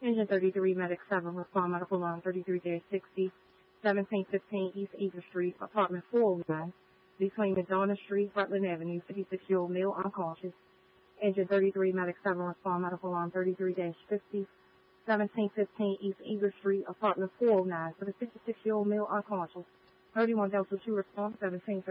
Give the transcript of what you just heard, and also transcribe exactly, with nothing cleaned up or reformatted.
Engine thirty-three, Medic seven, respond medical line thirty-three sixty, seventeen fifteen East Eager Street, apartment four oh nine, between Madonna Street, Rutland Avenue, fifty-six-year-old male unconscious. Engine thirty-three, Medic seven, respond medical line thirty-three fifty, seventeen fifteen East Eager Street, apartment four oh nine, for the fifty-six-year-old male unconscious. thirty-one Delta two, respond seventeen